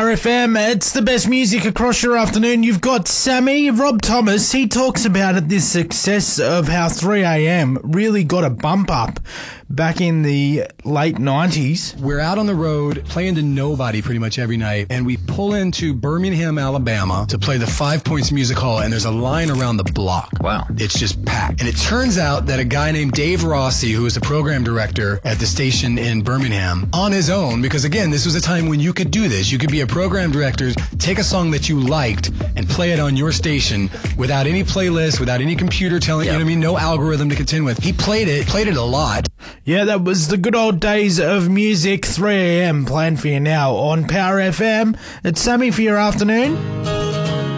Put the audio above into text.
Power FM. It's the best music across your afternoon. You've got Sammy, Rob Thomas. He talks about it, this success of how 3am really got a bump up back in the late 90s. We're out on the road playing to nobody pretty much every night, and we pull into Birmingham, Alabama to play the 5 Points Music Hall, and there's a line around the block. Wow. It's just packed. And it turns out that a guy named Dave Rossi, who was the program director at the station in Birmingham, on his own, because again, this was a time when you could do this. You could be a program director, take a song that you liked and play it on your station without any playlist, without any computer telling you know what I mean, no algorithm to contend with. He played it a lot. Yeah, that was the good old days of music. 3am playing for you now on Power FM. It's Sammy for your afternoon.